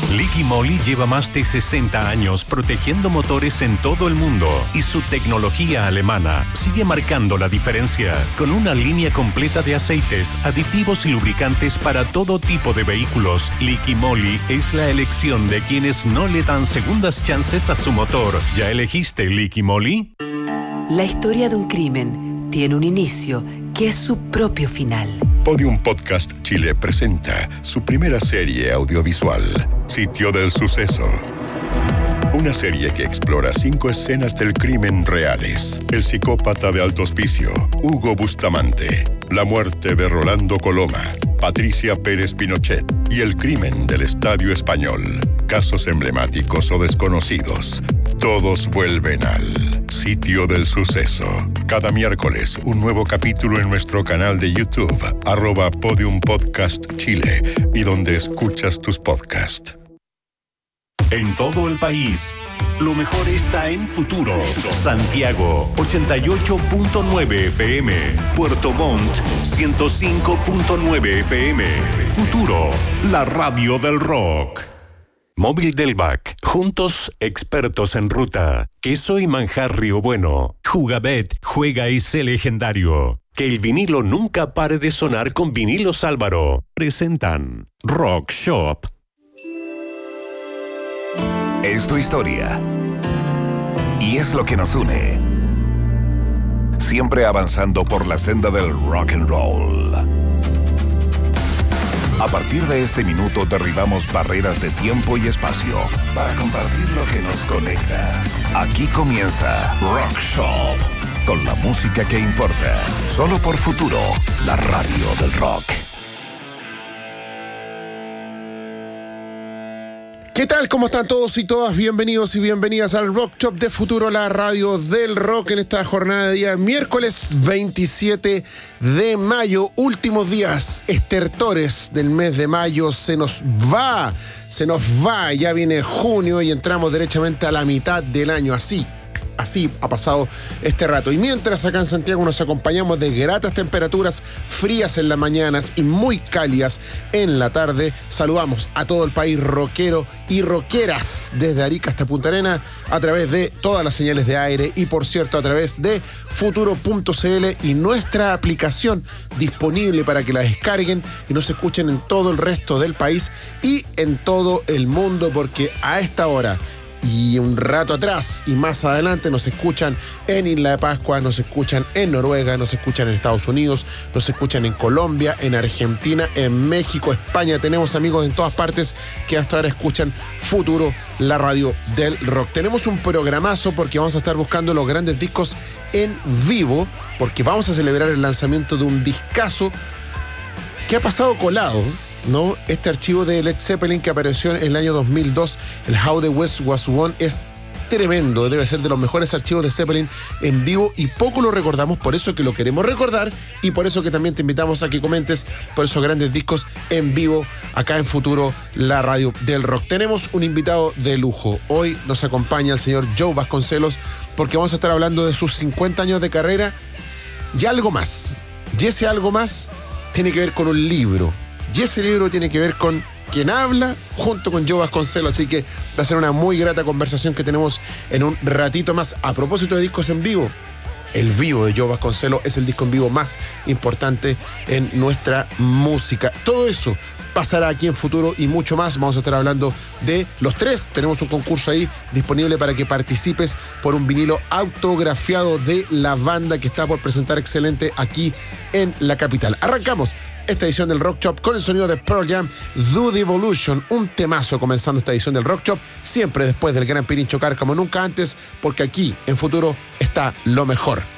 Liqui Moly lleva más de 60 años protegiendo motores en todo el mundo y su tecnología alemana sigue marcando la diferencia con una línea completa de aceites, aditivos y lubricantes para todo tipo de vehículos. Liqui Moly es la elección de quienes no le dan segundas chances a su motor. ¿Ya elegiste Liqui Moly? La historia de un crimen tiene un inicio que es su propio final. Podium Podcast Chile presenta su primera serie audiovisual, Sitio del Suceso. Una serie que explora 5 escenas del crimen reales. El psicópata de alto hospicio, Hugo Bustamante. La muerte de Rolando Coloma, Patricia Pérez Pinochet. Y el crimen del Estadio Español. Casos emblemáticos o desconocidos. Todos vuelven al Sitio del Suceso. Cada miércoles, un nuevo capítulo en nuestro canal de YouTube, @Podium Podcast Chile, y donde escuchas tus podcasts. En todo el país, lo mejor está en Futuro. Santiago, 88.9 FM. Puerto Montt, 105.9 FM. Futuro, la radio del rock. Móvil del BAC. Juntos, expertos en ruta. Queso y manjar Río Bueno. Jugabet, juega y sé legendario. Que el vinilo nunca pare de sonar con Vinilos Álvaro. Presentan Rock Shop. Es tu historia. Y es lo que nos une. Siempre avanzando por la senda del rock and roll. A partir de este minuto derribamos barreras de tiempo y espacio para compartir lo que nos conecta. Aquí comienza Rock Shop, con la música que importa. Solo por Futuro, la radio del rock. ¿Qué tal? ¿Cómo están todos y todas? Bienvenidos y bienvenidas al Rock Shop de Futuro, la radio del rock, en esta jornada de día miércoles 27 de mayo. Últimos días estertores del mes de mayo. Se nos va. Ya viene junio y entramos derechamente a la mitad del año. Así ha pasado este rato. Y mientras acá en Santiago nos acompañamos de gratas temperaturas, frías en las mañanas y muy cálidas en la tarde, saludamos a todo el país rockero y rockeras desde Arica hasta Punta Arenas a través de todas las señales de aire y, por cierto, a través de futuro.cl y nuestra aplicación disponible para que la descarguen y nos escuchen en todo el resto del país y en todo el mundo, porque a esta hora y un rato atrás y más adelante nos escuchan en Isla de Pascua, nos escuchan en Noruega, nos escuchan en Estados Unidos, nos escuchan en Colombia, en Argentina, en México, España. Tenemos amigos en todas partes que hasta ahora escuchan Futuro, la radio del rock. Tenemos un programazo porque vamos a estar buscando los grandes discos en vivo, porque vamos a celebrar el lanzamiento de un discazo que ha pasado colado, ¿no? Este archivo de Led Zeppelin que apareció en el año 2002, el How the West Was Won, es tremendo. Debe ser de los mejores archivos de Zeppelin en vivo y poco lo recordamos, por eso que lo queremos recordar y por eso que también te invitamos a que comentes por esos grandes discos en vivo acá en Futuro, la radio del rock. Tenemos un invitado de lujo. Hoy nos acompaña el señor Joe Vasconcelos porque vamos a estar hablando de sus 50 años de carrera y algo más. Y ese algo más tiene que ver con un libro. Y ese libro tiene que ver con quien habla junto con Joe Vasconcelos, así que va a ser una muy grata conversación que tenemos en un ratito más. A propósito de discos en vivo, el vivo de Joe Vasconcelos es el disco en vivo más importante en nuestra música. Todo eso pasará aquí en Futuro y mucho más. Vamos a estar hablando de los tres. Tenemos un concurso ahí disponible para que participes por un vinilo autografiado de la banda que está por presentar excelente aquí en la capital. Arrancamos esta edición del Rock Shop con el sonido de Pearl Jam, Do the Evolution, un temazo comenzando esta edición del Rock Shop, siempre después del gran Pirincho Cárcamo, nunca antes, porque aquí en Futuro está lo mejor.